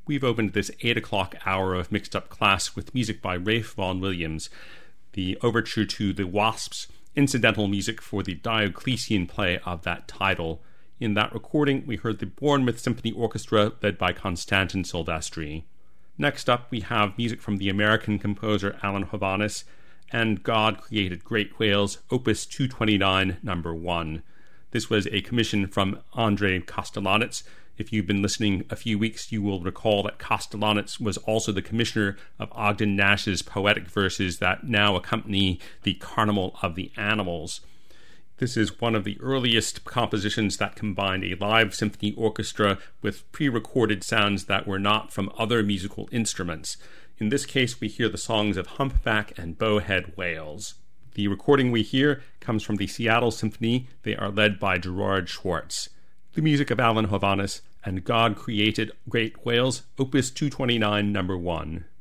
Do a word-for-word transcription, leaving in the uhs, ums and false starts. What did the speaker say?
we've opened this eight o'clock hour of Mixed Up Class with music by Ralph Vaughan Williams, the overture to The Wasps, incidental music for the Diocletian play of that title. In that recording, we heard the Bournemouth Symphony Orchestra led by Konstantin Silvestri. Next up, we have music from the American composer Alan Hovhaness and God Created Great Whales, Opus two twenty-nine, number one. This was a commission from Andrei Kostelanetz. If you've been listening a few weeks, you will recall that Kostelanetz was also the commissioner of Ogden Nash's poetic verses that now accompany the Carnival of the Animals. This is one of the earliest compositions that combined a live symphony orchestra with pre-recorded sounds that were not from other musical instruments. In this case, we hear the songs of humpback and bowhead whales. The recording we hear comes from the Seattle Symphony. They are led by Gerard Schwartz. The music of Alan Hovhaness and God Created Great Whales, Opus two twenty-nine, number one.